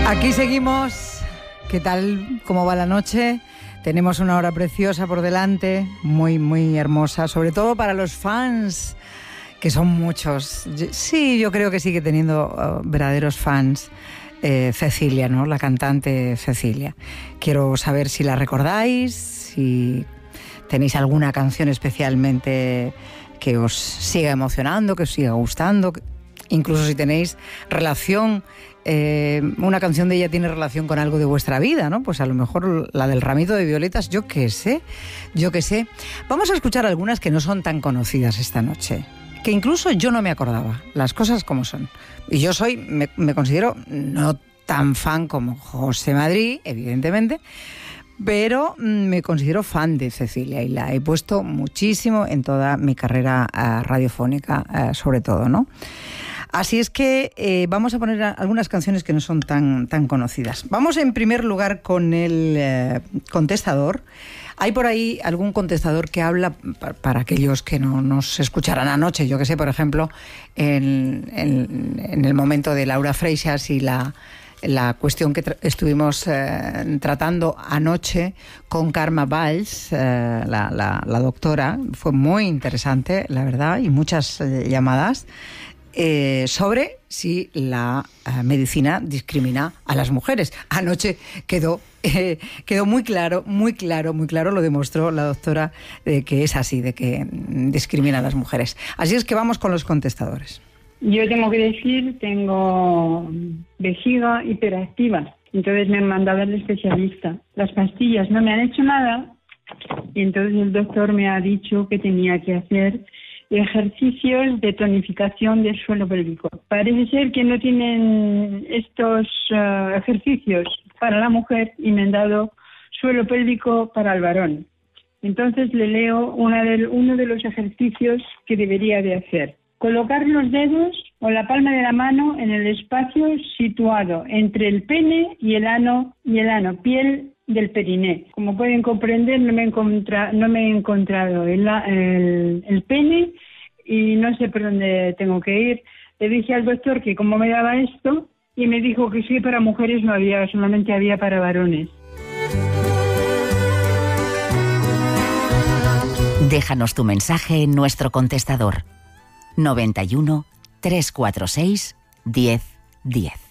Aquí seguimos. ¿Qué tal? ¿Cómo va la noche? Tenemos una hora preciosa por delante, muy, muy hermosa, sobre todo para los fans, que son muchos. Sí, yo creo que sigue teniendo verdaderos fans. Cecilia, ¿no? La cantante Cecilia. Quiero saber si la recordáis, si tenéis alguna canción especialmente que os siga emocionando, que os siga gustando, incluso si tenéis relación, una canción de ella tiene relación con algo de vuestra vida, ¿no? Pues a lo mejor la del ramito de violetas, yo qué sé. Vamos a escuchar algunas que no son tan conocidas esta noche, que incluso yo no me acordaba, las cosas como son. Y yo me considero no tan fan como José Madrid, evidentemente, pero me considero fan de Cecilia y la he puesto muchísimo en toda mi carrera radiofónica, sobre todo, ¿no? Así es que vamos a poner algunas canciones que no son tan conocidas. Vamos en primer lugar con el contestador. Hay por ahí algún contestador que habla, para aquellos que no nos escucharan anoche, yo que sé, por ejemplo, en el momento de Laura Freixas y la cuestión que estuvimos tratando anoche con Carme Valls, la doctora. Fue muy interesante, la verdad, y muchas llamadas sobre si la medicina discrimina a las mujeres. Anoche quedó muy claro, lo demostró la doctora, que es así, de que discrimina a las mujeres. Así es que vamos con los contestadores. Yo tengo que decir, tengo vejiga hiperactiva, entonces me han mandado al especialista. Las pastillas no me han hecho nada, y entonces el doctor me ha dicho que tenía que hacer ejercicios de tonificación del suelo pélvico. Parece ser que no tienen estos ejercicios para la mujer y me han dado suelo pélvico para el varón. Entonces le leo uno de los ejercicios que debería de hacer. Colocar los dedos o la palma de la mano en el espacio situado entre el pene y el ano, piel del periné. Como pueden comprender, no me he encontrado el pene y no sé por dónde tengo que ir. Le dije al doctor que cómo me daba esto y me dijo que sí, para mujeres no había, solamente había para varones. Déjanos tu mensaje en nuestro contestador 91 346 10 10.